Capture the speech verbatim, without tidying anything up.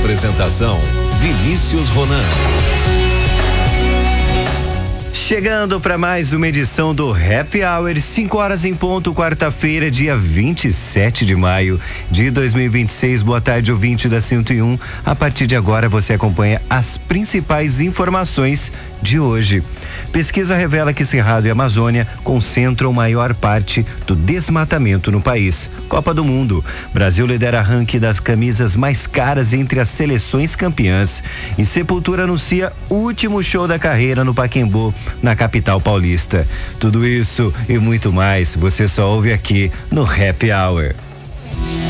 Apresentação: Vinícius Ronan. Chegando para mais uma edição do Happy Hour, cinco horas em ponto, quarta-feira, dia vinte e sete de maio de dois mil e vinte e seis. Boa tarde, ouvinte da cento e um. A partir de agora você acompanha as principais informações de hoje. Pesquisa revela que Cerrado e Amazônia concentram maior parte do desmatamento no país. Copa do Mundo. Brasil lidera ranking das camisas mais caras entre as seleções campeãs. E Sepultura anuncia o último show da carreira no Pacaembu, na capital paulista. Tudo isso e muito mais você só ouve aqui no Happy Hour.